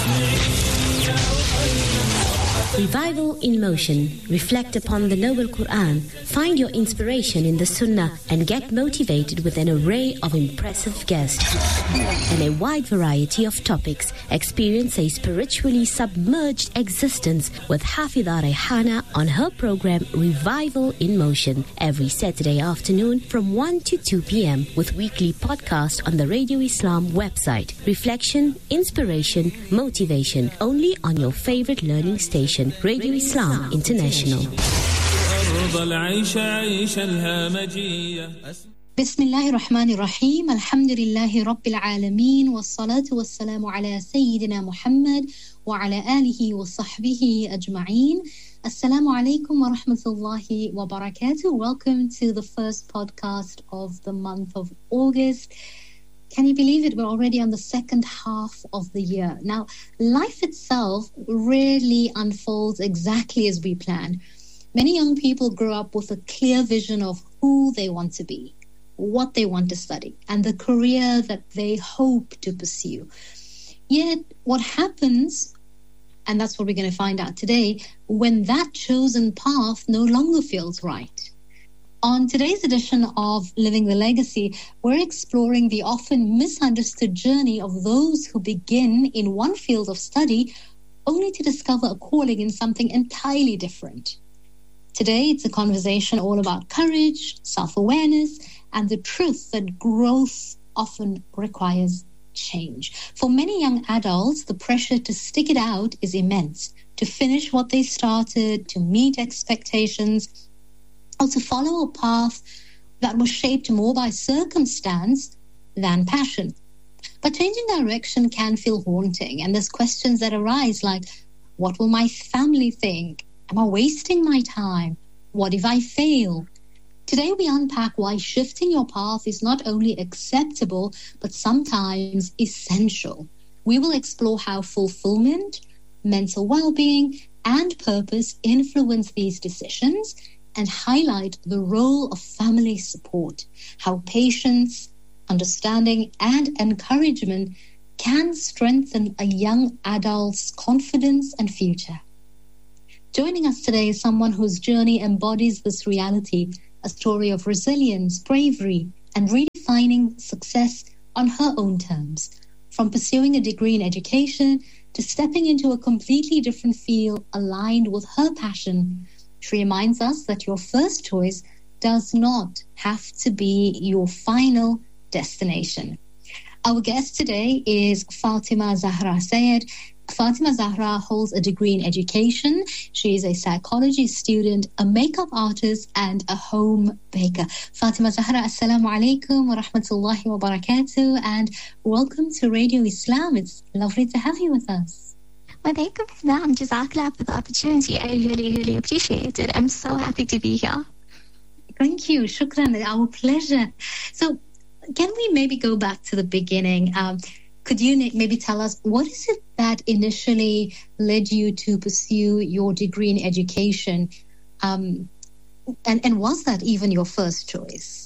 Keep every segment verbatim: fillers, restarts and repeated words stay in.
Revival in Motion. Reflect upon the Noble Quran, find your inspiration in the Sunnah, and get motivated with an array of impressive guests and a wide variety of topics. Experience a spiritually submerged existence with Hafidha Rehana on her program Revival in Motion every Saturday afternoon from one to two p.m. with weekly podcast on the Radio Islam website. Reflection, inspiration, motivation, only on your favorite learning station, Radio Islam International. Bismillahir Rahmanir Rahim. Alhamdulillahi Rabbil Alameen. Wassalatu wassalamu ala Sayyidina Muhammad wa ala alihi wa sahbihi ajma'een. Assalamu alaikum wa rahmatullahi wa barakatuh. Welcome to the first podcast of the month of August. Can you believe it? We're already on the second half of the year. Now, life itself rarely unfolds exactly as we plan. Many young people grow up with a clear vision of who they want to be, what they want to study, and the career that they hope to pursue. Yet, what happens, and that's what we're going to find out today, when that chosen path no longer feels right? On today's edition of Living the Legacy, we're exploring the often misunderstood journey of those who begin in one field of study only to discover a calling in something entirely different. Today, it's a conversation all about courage, self-awareness, and the truth that growth often requires change. For many young adults, the pressure to stick it out is immense, to finish what they started, to meet expectations, or to follow a path that was shaped more by circumstance than passion. But changing direction can feel haunting, and there's questions that arise like, what will my family think? Am I wasting my time? What if I fail? Today we unpack why shifting your path is not only acceptable, but sometimes essential. We will explore how fulfillment, mental well-being, and purpose influence these decisions, and highlight the role of family support, how patience, understanding, and encouragement can strengthen a young adult's confidence and future. Joining us today is someone whose journey embodies this reality, a story of resilience, bravery, and redefining success on her own terms. From pursuing a degree in education to stepping into a completely different field aligned with her passion, she reminds us that your first choice does not have to be your final destination. Our guest today is Fatima Zahra Sayed. Fatima Zahra holds a degree in education. She is a psychology student, a makeup artist, and a home baker. Fatima Zahra, assalamu alaikum wa rahmatullahi wa barakatuh, and welcome to Radio Islam. It's lovely to have you with us. Walaikum salam. Jazakallah for the opportunity. I really, really appreciate it. I'm so happy to be here. Thank you. Shukran. Our pleasure. So, can we maybe go back to the beginning? Um, could you maybe tell us what is it that initially led you to pursue your degree in education? Um, and, and was that even your first choice?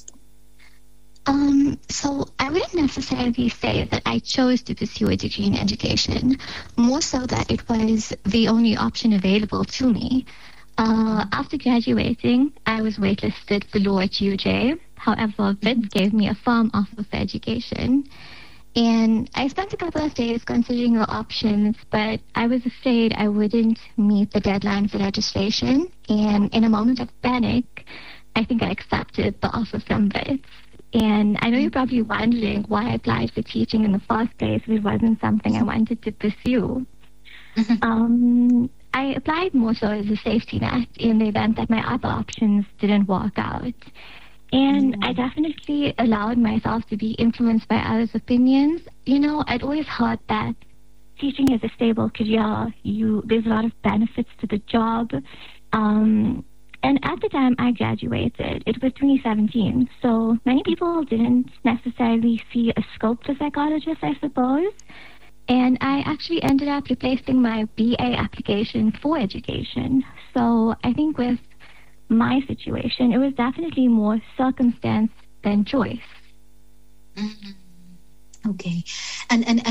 Um, so I wouldn't necessarily say that I chose to pursue a degree in education, more so that it was the only option available to me. Uh, after graduating, I was waitlisted for law at U J. However, V I T gave me a firm offer for education. And I spent a couple of days considering the options, but I was afraid I wouldn't meet the deadline for registration. And in a moment of panic, I think I accepted the offer from V I T. And I know you're probably wondering why I applied for teaching in the first place if it wasn't something I wanted to pursue. Mm-hmm. Um, I applied more so as a safety net in the event that my other options didn't work out. And mm-hmm. I definitely allowed myself to be influenced by others' opinions. You know, I'd always heard that teaching is a stable career. You, there's a lot of benefits to the job. Um, And at the time I graduated, it was twenty seventeen, so many people didn't necessarily see a scope for psychologists, I suppose. And I actually ended up replacing my B A application for education. So I think with my situation, it was definitely more circumstance than choice. Mm-hmm. Okay. And, and, and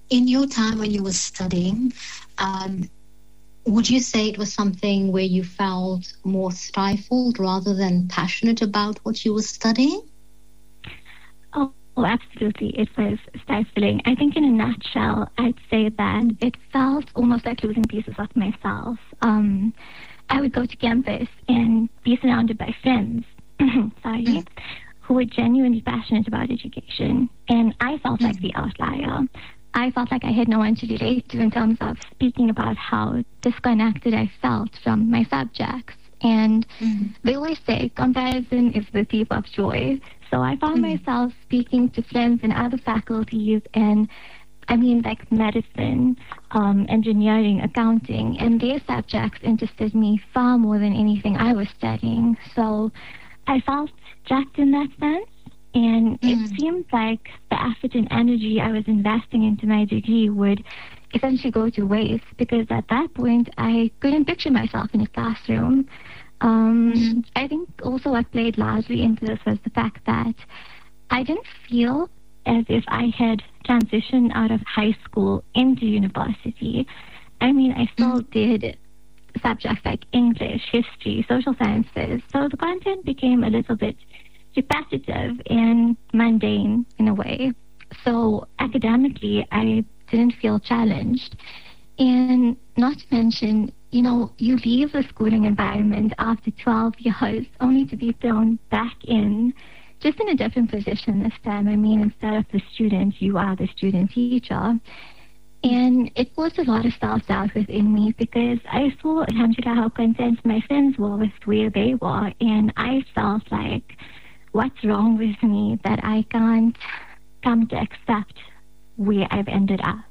in your time when you were studying, um, would you say it was something where you felt more stifled rather than passionate about what you were studying? Oh, oh, absolutely. It was stifling. I think in a nutshell, I'd say that it felt almost like losing pieces of myself. Um, I would go to campus and be surrounded by friends, sorry, mm. who were genuinely passionate about education. And I felt mm. like the outlier. I felt like I had no one to relate to in terms of speaking about how disconnected I felt from my subjects. And mm. they always say comparison is the thief of joy. So I found mm. myself speaking to friends in other faculties, and I mean like medicine, um, engineering, accounting, and their subjects interested me far more than anything I was studying. So I felt trapped in that sense. And mm. it seemed like the effort and energy I was investing into my degree would essentially go to waste, because at that point I couldn't picture myself in a classroom. Um, mm. I think also what played largely into this was the fact that I didn't feel as if I had transitioned out of high school into university. I mean, I still mm. did subjects like English, history, social sciences, so the content became a little bit repetitive and mundane in a way. So academically, I didn't feel challenged. And not to mention, you know, you leave the schooling environment after twelve years only to be thrown back in, just in a different position this time. I mean, instead of the student, you are the student teacher. And it caused a lot of self-doubt within me, because I saw, alhamdulillah, how content my friends were with where they were. And I felt like, what's wrong with me that I can't come to accept where I've ended up?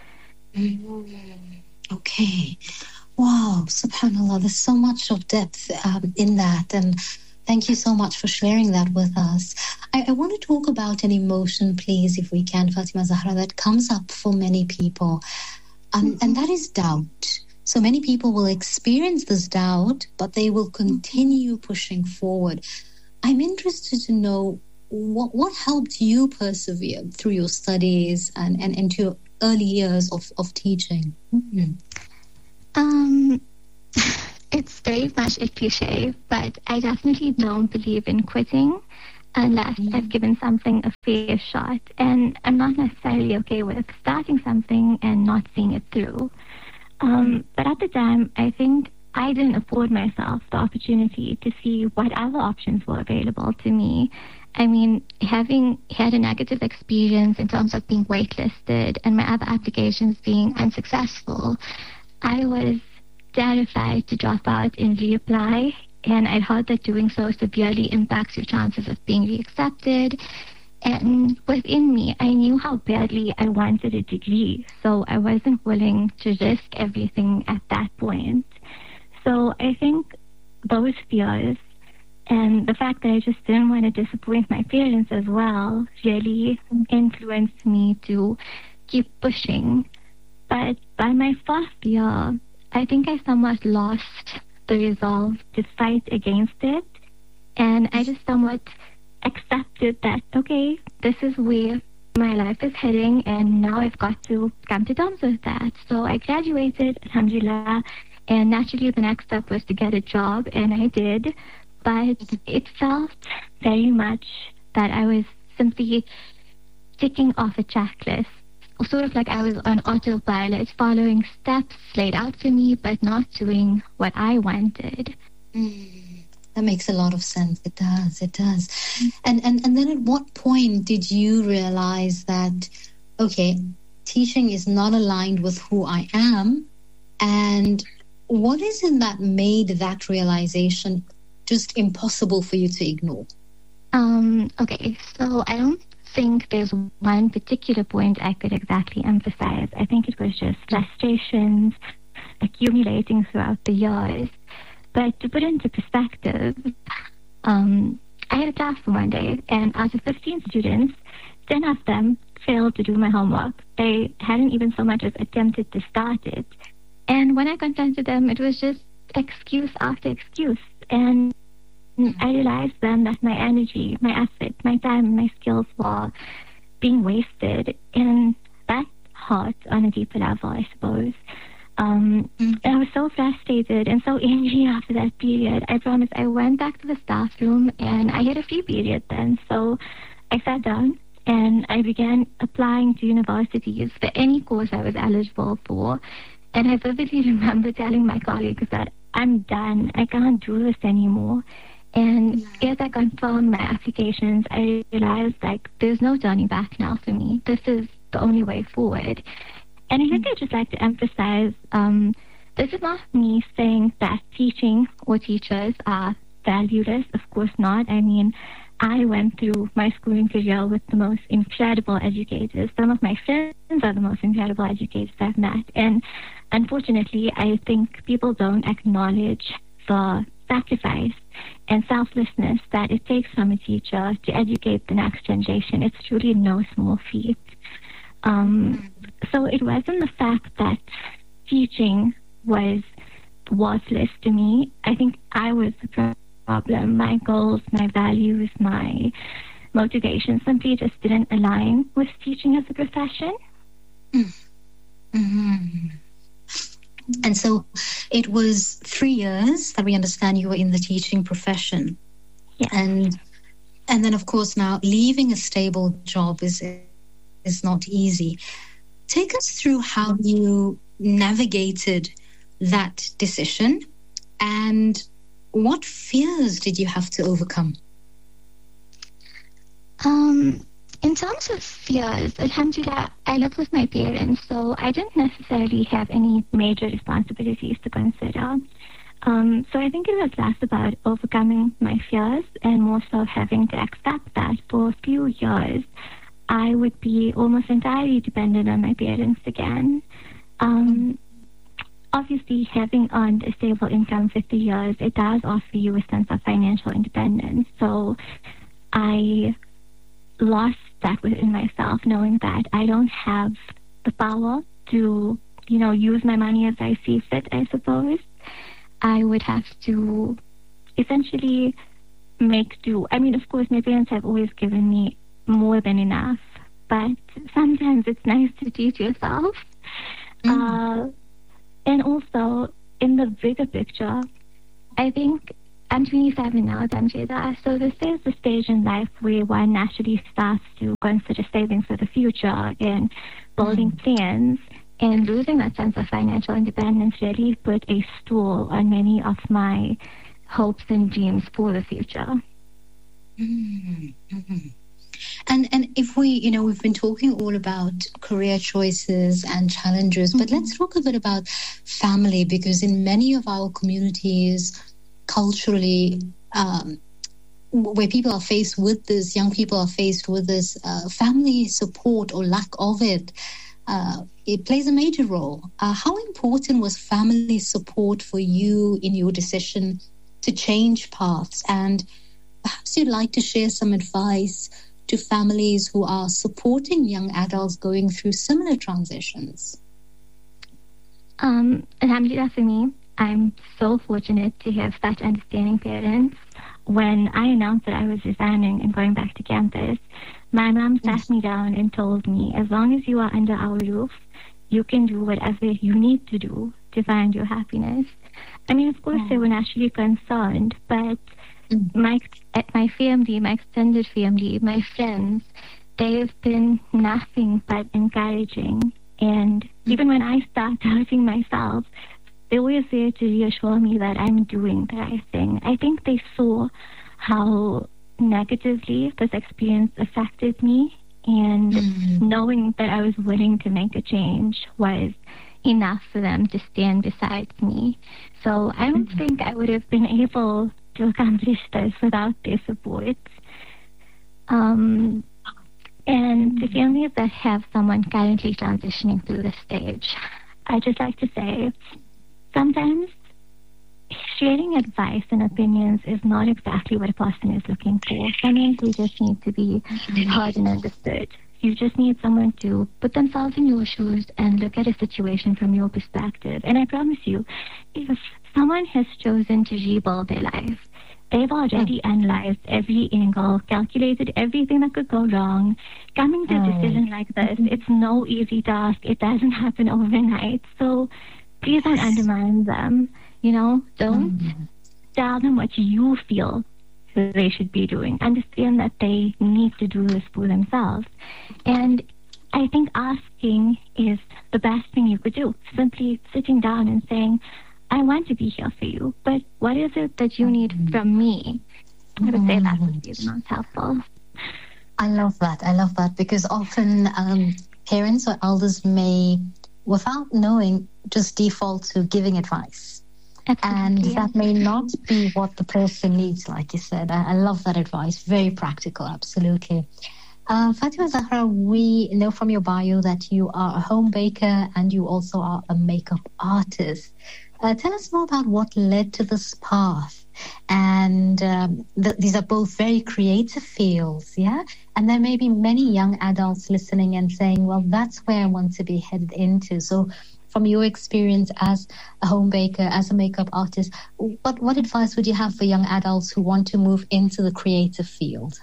Okay. Wow, subhanAllah, there's so much of depth um, in that. And thank you so much for sharing that with us. I, I want to talk about an emotion, please, if we can, Fatima Zahra, that comes up for many people. Um, mm-hmm. And that is doubt. So many people will experience this doubt, but they will continue pushing forward. I'm interested to know what what helped you persevere through your studies and, and into your early years of, of teaching. Mm-hmm. Um, it's very much a cliche, but I definitely don't believe in quitting unless mm-hmm. I've given something a fair shot. And I'm not necessarily okay with starting something and not seeing it through. Um, but at the time, I think I didn't afford myself the opportunity to see what other options were available to me. I mean, having had a negative experience in terms of being waitlisted and my other applications being unsuccessful, I was terrified to drop out and reapply. And I heard that doing so severely impacts your chances of being reaccepted. And within me, I knew how badly I wanted a degree, so I wasn't willing to risk everything at that point. So I think those fears and the fact that I just didn't want to disappoint my parents as well really influenced me to keep pushing. But by my first year, I think I somewhat lost the resolve to fight against it. And I just somewhat accepted that, okay, this is where my life is heading, and now I've got to come to terms with that. So I graduated, alhamdulillah. And naturally, the next step was to get a job, and I did. But it felt very much that I was simply ticking off a checklist, sort of like I was on autopilot, following steps laid out for me, but not doing what I wanted. Mm, that makes a lot of sense. It does, it does. And, and, and then at what point did you realize that, okay, teaching is not aligned with who I am, and what is it that made that realization just impossible for you to ignore? Um, okay, so I don't think there's one particular point I could exactly emphasize. I think it was just frustrations accumulating throughout the years. But to put it into perspective, um, I had a class one day, and out of fifteen students, ten of them failed to do my homework. They hadn't even so much as attempted to start it. And when I confronted them, it was just excuse after excuse. And I realized then that my energy, my effort, my time, my skills were being wasted. And that heart on a deeper level, I suppose. Um, Mm. and I was so frustrated and so angry after that period. I promise I went back to the staff room and I had a free period then. So I sat down and I began applying to universities for any course I was eligible for. And I vividly remember telling my colleagues that I'm done. I can't do this anymore. And as I confirmed my applications, I realized, like, there's no turning back now for me. This is the only way forward. And I think I'd just like to emphasize, um, this is not me saying that teaching or teachers are valueless. Of course not. I mean, I went through my schooling career with the most incredible educators. Some of my friends are the most incredible educators I've met. And unfortunately, I think people don't acknowledge the sacrifice and selflessness that it takes from a teacher to educate the next generation. It's truly no small feat. Um, so it wasn't the fact that teaching was worthless to me. I think I was the problem. My goals, my values, my motivation simply just didn't align with teaching as a profession. Mm-hmm. And so it was three years that we understand you were in the teaching profession. Yeah. And and then, of course, now leaving a stable job is is not easy. Take us through how you navigated that decision and what fears did you have to overcome? Um, in terms of fears, alhamdulillah, I lived with my parents, so I didn't necessarily have any major responsibilities to consider. Um, so I think it was less about overcoming my fears and more so having to accept that for a few years I would be almost entirely dependent on my parents again. Um, obviously, having earned a stable income for three years, it does offer you a sense of financial independence. So I lost that within myself, knowing that I don't have the power to, you know, use my money as I see fit, I suppose. I would have to essentially make do. I mean, of course, my parents have always given me more than enough, but sometimes it's nice to teach yourself. Mm. Uh, and also, in the bigger picture, I think I'm twenty-seven now, Tamjida, so this is the stage in life where one naturally starts to consider saving for the future and building mm. plans, and losing that sense of financial independence really put a stall on many of my hopes and dreams for the future. Mm-hmm. And and if we, you know, we've been talking all about career choices and challenges, mm-hmm. but let's talk a bit about family, because in many of our communities, culturally, um, where people are faced with this, young people are faced with this, uh, family support or lack of it, uh, it plays a major role. Uh, how important was family support for you in your decision to change paths? And perhaps you'd like to share some advice to families who are supporting young adults going through similar transitions. Um, alhamdulillah, for me, I'm so fortunate to have such understanding parents. When I announced that I was resigning and going back to campus, my mom sat me down and told me, as long as you are under our roof, you can do whatever you need to do to find your happiness. I mean, of course, they were naturally concerned, but my my family, my extended family, my friends, they've been nothing but encouraging. And even when I start doubting myself, they're always there to reassure me that I'm doing the right thing. I think they saw how negatively this experience affected me, and mm-hmm. knowing that I was willing to make a change was enough for them to stand beside me. So I don't mm-hmm. think I would have been able to accomplish this without their support. Um, and the families that have someone currently transitioning through this stage, I just like to say, sometimes sharing advice and opinions is not exactly what a person is looking for. Sometimes we just need to be heard and understood. You just need someone to put themselves in your shoes and look at a situation from your perspective. And I promise you, if someone has chosen to rebuild their life, they've already oh. analyzed every angle, calculated everything that could go wrong. Coming to a decision like this, mm-hmm. it's no easy task. It doesn't happen overnight. So please don't undermine them. You know, don't mm-hmm. tell them what you feel they should be doing. Understand that they need to do this for themselves. And I think asking is the best thing you could do. Simply sitting down and saying, I want to be here for you, but what is it that you need from me? I would say that would be the most helpful. I love that. I love that because often um, parents or elders may, without knowing, just default to giving advice. Absolutely. And that may not be what the person needs, like you said. I, I love that advice. Very practical, absolutely. Uh, Fatima Zahra, we know from your bio that you are a home baker and you also are a makeup artist. Uh, tell us more about what led to this path. And um, th- these are both very creative fields, yeah? And there may be many young adults listening and saying, well, that's where I want to be headed into. So from your experience as a home baker, as a makeup artist, what, what advice would you have for young adults who want to move into the creative field?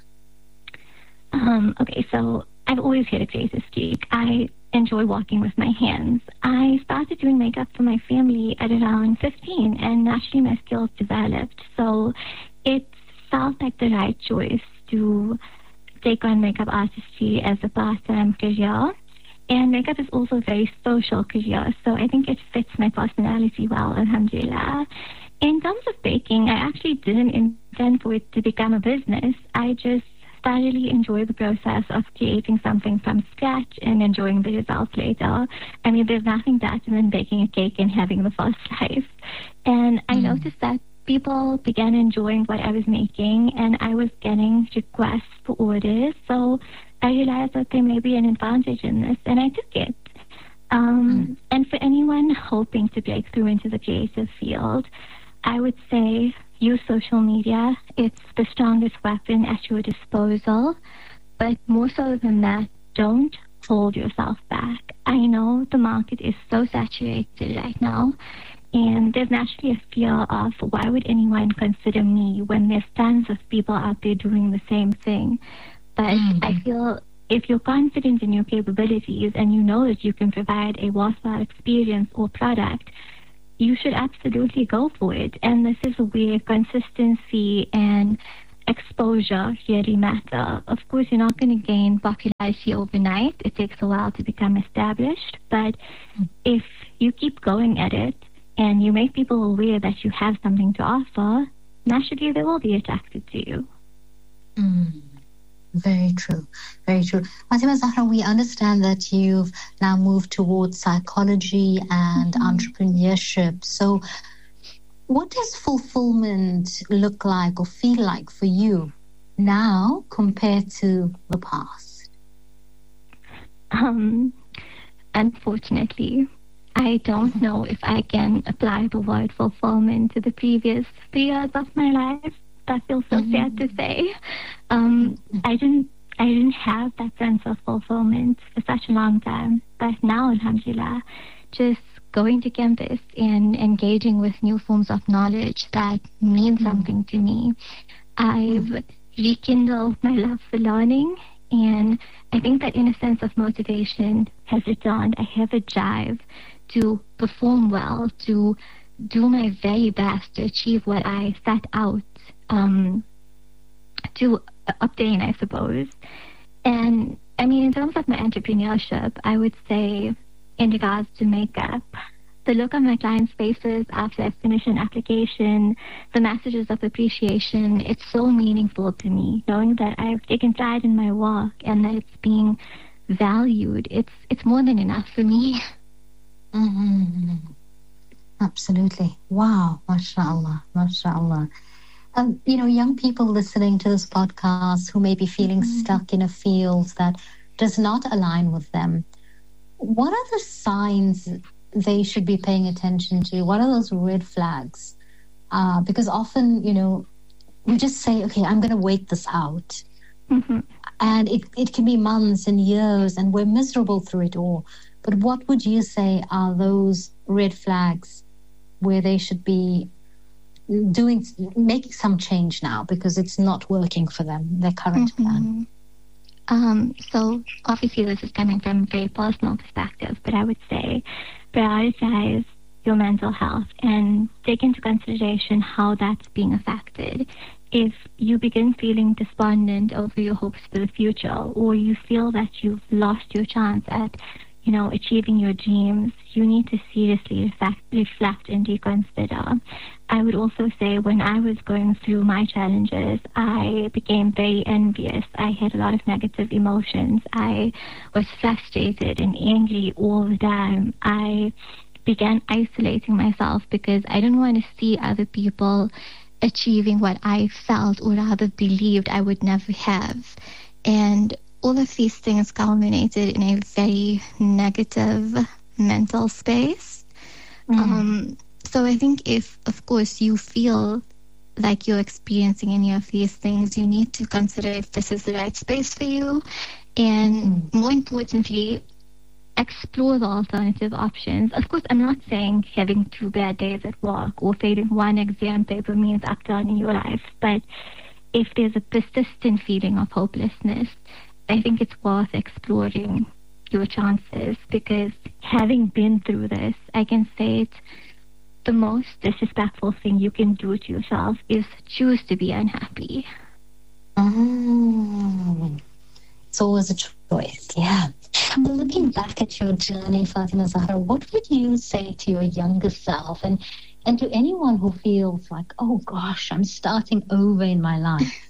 Um, okay, so I've always had a creative streak. I enjoy working with my hands. I started doing makeup for my family at around fifteen, and naturally my skills developed. So it felt like the right choice to take on makeup artistry as a part-time career. And makeup is also a very social career, so I think it fits my personality well, alhamdulillah. In terms of baking, I actually didn't intend for it to become a business. I just thoroughly enjoy the process of creating something from scratch and enjoying the results later. I mean, there's nothing better than baking a cake and having the first slice. And I mm. noticed that people began enjoying what I was making, and I was getting requests for orders. So I realized that there may be an advantage in this, and I took it. Um, mm. And for anyone hoping to break through into the creative field, I would say use social media. It's the strongest weapon at your disposal. But more so than that, don't hold yourself back. I know the market is so saturated right now, and there's naturally a fear of why would anyone consider me when there's tons of people out there doing the same thing. But mm. I feel if you're confident in your capabilities and you know that you can provide a worthwhile experience or product, you should absolutely go for it. And this is where consistency and exposure really matter. Of course, you're not going to gain popularity overnight. It takes a while to become established. But if you keep going at it and you make people aware that you have something to offer, naturally they will be attracted to you. Mm. Very true. Very true. Fatima Zahra, we understand that you've now moved towards psychology and mm-hmm. entrepreneurship. So what does fulfillment look like or feel like for you now compared to the past? Um, unfortunately, I don't know if I can apply the word fulfillment to the previous three years of my life. That feels so mm-hmm. sad to say. Um, I didn't I didn't have that sense of fulfillment for such a long time. But now, alhamdulillah, just going to campus and engaging with new forms of knowledge that mean mm-hmm. something to me. I've mm-hmm. rekindled my love for learning, and I think that in a sense of motivation has returned. I have a drive to perform well, to do my very best to achieve what I set out Um, to obtain, I suppose. And I mean, in terms of my entrepreneurship, I would say in regards to makeup, the look on my clients' faces after I finish an application, the messages of appreciation, it's so meaningful to me, knowing that I've taken pride in my work and that it's being valued. It's, it's more than enough for me. Mm-hmm. Absolutely. Wow. MashaAllah. MashaAllah. Um, you know, young people listening to this podcast who may be feeling mm-hmm. stuck in a field that does not align with them, what are the signs they should be paying attention to? What are those red flags? Uh, because often, you know, we just say, okay, I'm going to wait this out. Mm-hmm. And it, it can be months and years and we're miserable through it all. But what would you say are those red flags where they should be doing, making some change now because it's not working for them, their current mm-hmm. plan? Um, so obviously this is coming from a very personal perspective, but I would say prioritize your mental health and take into consideration how that's being affected. If you begin feeling despondent over your hopes for the future, or you feel that you've lost your chance at, you know, achieving your dreams, you need to seriously reflect, reflect and reconsider. I would also say when I was going through my challenges, I became very envious. I had a lot of negative emotions. I was frustrated and angry all the time. I began isolating myself because I didn't want to see other people achieving what I felt or rather believed I would never have. And all of these things culminated in a very negative mental space. Mm. Um, so I think if, of course, you feel like you're experiencing any of these things, you need to consider if this is the right space for you. And mm. more importantly, explore the alternative options. Of course, I'm not saying having two bad days at work or failing one exam paper means upturning your life, but if there's a persistent feeling of hopelessness, I think it's worth exploring your chances, because having been through this, I can say it's the most disrespectful thing you can do to yourself is choose to be unhappy. Mm. It's always a choice, yeah. Looking back at your journey, Fatima Zahra, what would you say to your younger self and, and to anyone who feels like, oh gosh, I'm starting over in my life?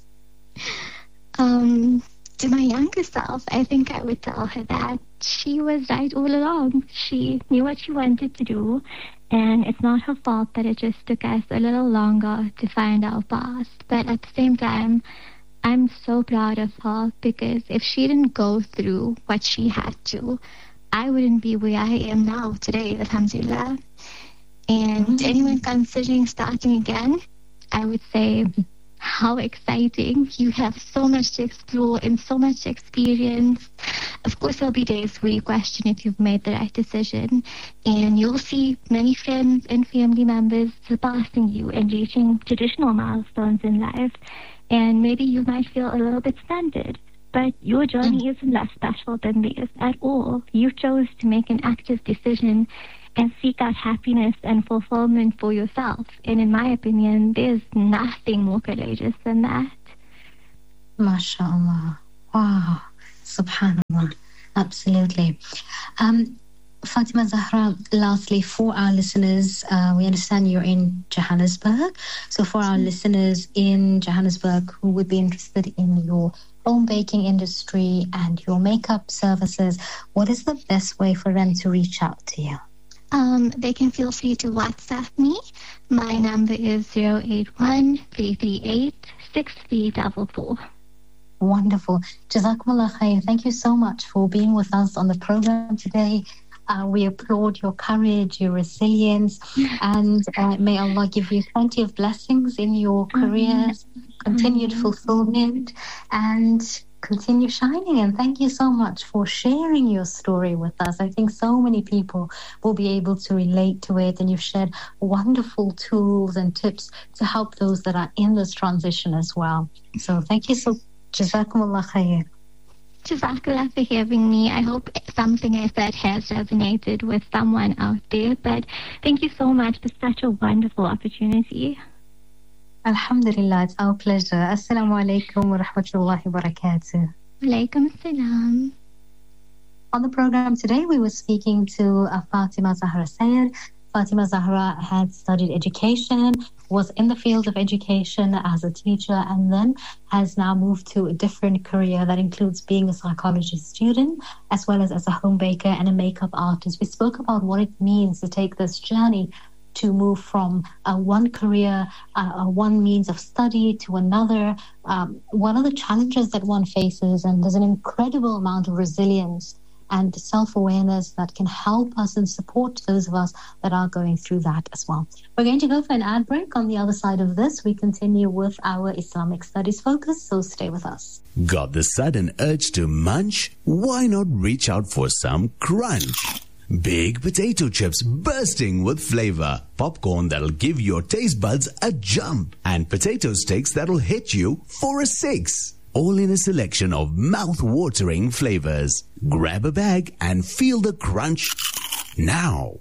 Um, to my younger self, I think I would tell her that she was right all along. She knew what she wanted to do, and it's not her fault that it just took us a little longer to find our path. But at the same time, I'm so proud of her, because if she didn't go through what she had to, I wouldn't be where I am now today, alhamdulillah. And mm-hmm. anyone considering starting again, I would say, how exciting. You have so much to explore and so much experience. Of course, there'll be days where you question if you've made the right decision, and you'll see many friends and family members surpassing you and reaching traditional milestones in life. And maybe you might feel a little bit stunted, but your journey isn't less special than theirs at all. You chose to make an active decision and seek out happiness and fulfillment for yourself. And in my opinion, there's nothing more courageous than that. MashaAllah. Wow. Subhanallah. Absolutely. Um, Fatima Zahra, lastly, for our listeners, uh, we understand you're in Johannesburg. So for our listeners in Johannesburg who would be interested in your home baking industry and your makeup services, what is the best way for them to reach out to you? Um, they can feel free to WhatsApp me. My number is zero eight one, three three eight, six three four four. Wonderful. Jazakumullah khair. Thank you so much for being with us on the program today. Uh, we applaud your courage, your resilience, and uh, may Allah give you plenty of blessings in your careers, continued fulfillment, and continue shining. And thank you so much for sharing your story with us. I think so many people will be able to relate to it, and you've shared wonderful tools and tips to help those that are in this transition as well. So thank you so much. Jazakumullah khair. Jazakallah for having me. I hope something I said has resonated with someone out there. But thank you so much for such a wonderful opportunity. Alhamdulillah, it's our pleasure. Assalamu alaikum wa rahmatullahi wa barakatuh. Walaikum assalam. On the program today, we were speaking to uh, Fatima Zahra Sayed. Fatima Zahra had studied education, was in the field of education as a teacher, and then has now moved to a different career that includes being a psychology student, as well as as a home baker and a makeup artist. We spoke about what it means to take this journey to move from uh, one career, uh, one means of study to another, um, what are the challenges that one faces, and there's an incredible amount of resilience and self-awareness that can help us and support those of us that are going through that as well. We're going to go for an ad break. On the other side of this, we continue with our Islamic studies focus, so stay with us. Got the sudden urge to munch? Why not reach out for some crunch? Big potato chips bursting with flavor, popcorn that'll give your taste buds a jump, and potato sticks that'll hit you for a six. All in a selection of mouth-watering flavors. Grab a bag and feel the crunch now.